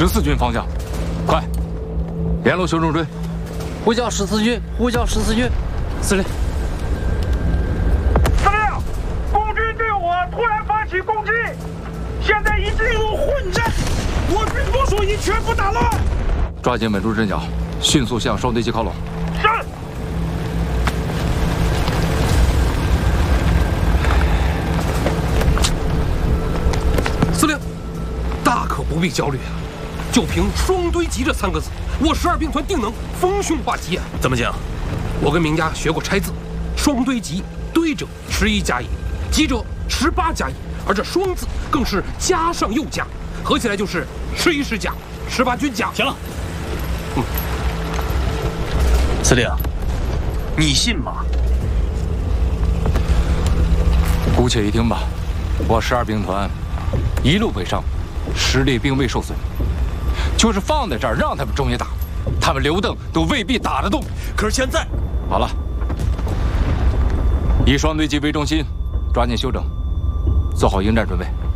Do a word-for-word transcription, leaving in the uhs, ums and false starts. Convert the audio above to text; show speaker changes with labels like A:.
A: 十四军方向，快，联络修正队。
B: 呼叫十四军，呼叫十四军。司令，
C: 司令，共军对我突然发起攻击，现在已进入混战，我军部署已全部打乱。
A: 抓紧稳住阵脚，迅速向双堆集靠拢。
C: 是。
D: 司令，大可不必焦虑啊！就凭双堆集这三个字，我十二兵团定能逢凶化吉啊！怎么讲？我跟名家学过拆字，双堆集，堆者十一加一，集者十八加一，而这双字更是加上又加，合起来就是十一师甲，十八军甲。
E: 行了，
D: 嗯，
E: 司令，你信吗？
A: 姑且一听吧。我十二兵团一路北上，实力并未受损。就是放在这儿让他们中野打，他们刘邓都未必打得动。
E: 可是现在，
A: 好了，以双堆集为中心，抓紧休整，做好迎战准备。